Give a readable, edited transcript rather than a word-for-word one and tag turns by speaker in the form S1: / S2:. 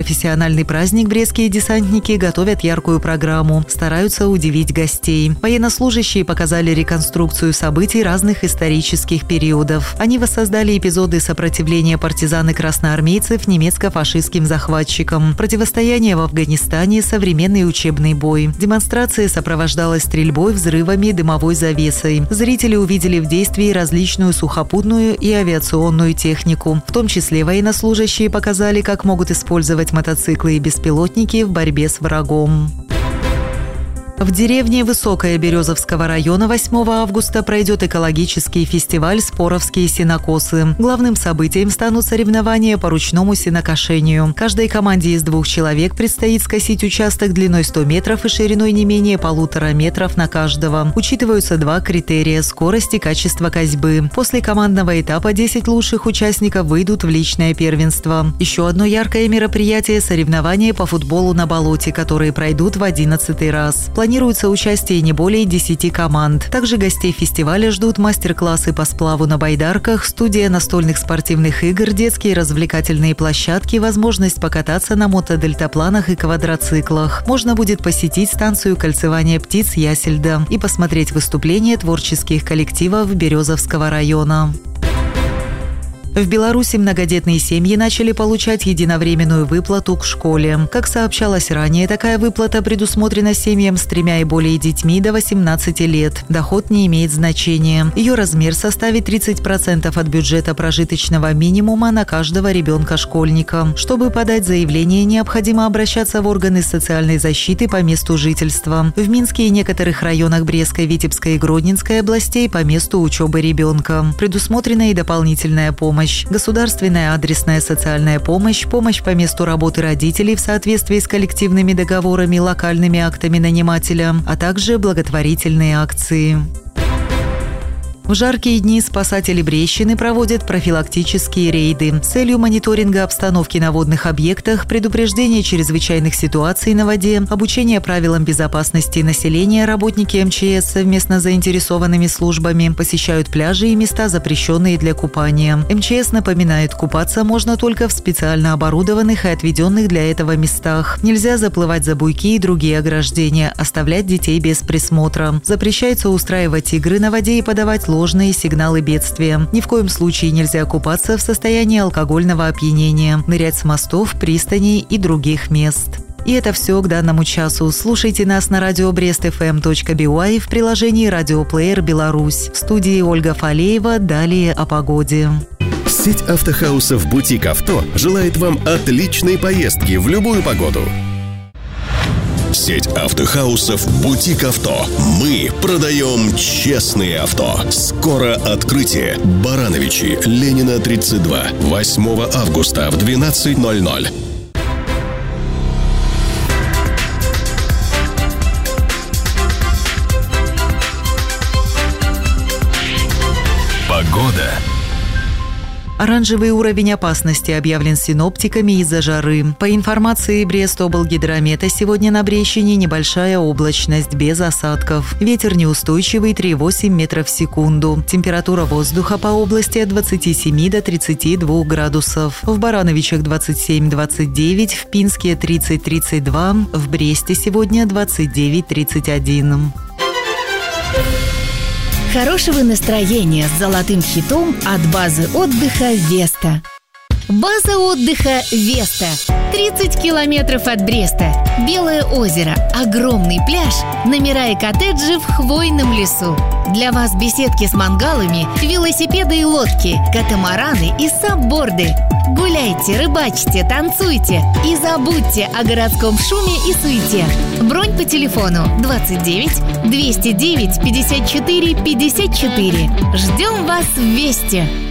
S1: профессиональный праздник брестские десантники готовят яркую программу, стараются удивить гостей. Военнослужащие показали реконструкцию событий разных исторических периодов. Они воссоздали эпизоды сопротивления партизан и красноармейцев немецко-фашистским захватчикам, противостояние в Афганистане, современный учебный бой. Демонстрация сопровождалась стрельбой, взрывами, дымовой завесой. Зрители увидели в действии различную сухопутную и авиационную технику. В том числе военнослужащие показали, как могут использовать мотоциклы и беспилотники в борьбе с врагом. В деревне Высокая Березовского района 8 августа пройдет экологический фестиваль «Споровские сенокосы». Главным событием станут соревнования по ручному сенокошению. Каждой команде из 2 человек предстоит скосить участок длиной 100 метров и шириной не менее 1,5 метров на каждого. Учитываются 2 критерия – скорость и качество косьбы. После командного этапа 10 лучших участников выйдут в личное первенство. Еще одно яркое мероприятие – соревнования по футболу на болоте, которые пройдут в 11-й раз. Планируется участие не более 10 команд. Также гостей фестиваля ждут мастер-классы по сплаву на байдарках, студия настольных спортивных игр, детские развлекательные площадки, возможность покататься на мотодельтапланах и квадроциклах. Можно будет посетить станцию кольцевания птиц Ясельда и посмотреть выступления творческих коллективов Березовского района. В Беларуси многодетные семьи начали получать единовременную выплату к школе. Как сообщалось ранее, такая выплата предусмотрена семьям с 3 и более детьми до 18 лет. Доход не имеет значения. Ее размер составит 30% от бюджета прожиточного минимума на каждого ребенка-школьника. Чтобы подать заявление, необходимо обращаться в органы социальной защиты по месту жительства. В Минске и некоторых районах Брестской, Витебской и Гродненской областей по месту учебы ребенка. Предусмотрена и дополнительная помощь. Государственная адресная социальная помощь, помощь по месту работы родителей в соответствии с коллективными договорами, локальными актами нанимателя, а также благотворительные акции. В жаркие дни спасатели Брестщины проводят профилактические рейды с целью мониторинга обстановки на водных объектах, предупреждения чрезвычайных ситуаций на воде, обучения правилам безопасности населения. Работники МЧС совместно с заинтересованными службами посещают пляжи и места, запрещенные для купания. МЧС напоминает, купаться можно только в специально оборудованных и отведенных для этого местах. Нельзя заплывать за буйки и другие ограждения, оставлять детей без присмотра. Запрещается устраивать игры на воде и подавать ложные сигналы бедствия. Ни в коем случае нельзя купаться в состоянии алкогольного опьянения, нырять с мостов, пристаней и других мест. И это все к данному часу. Слушайте нас на радио brestfm.by в приложении «Радиоплеер Беларусь». В студии Ольга Фалеева. Далее о погоде.
S2: Сеть автохаусов «Бутик Авто» желает вам отличной поездки в любую погоду. Сеть автохаусов «Бутик Авто». Мы продаем честные авто. Скоро открытие. Барановичи, Ленина, 32. 8 августа в 12:00. Погода.
S1: Оранжевый уровень опасности объявлен синоптиками из-за жары. По информации Брестоблгидромета, сегодня на Брестщине небольшая облачность, без осадков. Ветер неустойчивый 3,8 метров в секунду. Температура воздуха по области от 27 до 32 градусов. В Барановичах 27-29, в Пинске 30-32, в Бресте сегодня 29-31.
S3: Хорошего настроения с золотым хитом от базы отдыха «Веста». База отдыха «Веста». 30 километров от Бреста. Белое озеро, огромный пляж, номера и коттеджи в хвойном лесу. Для вас беседки с мангалами, велосипеды и лодки, катамараны и сабборды. Гуляйте, рыбачьте, танцуйте и забудьте о городском шуме и суете. Бронь по телефону 29 209 54 54. Ждем вас в Весте.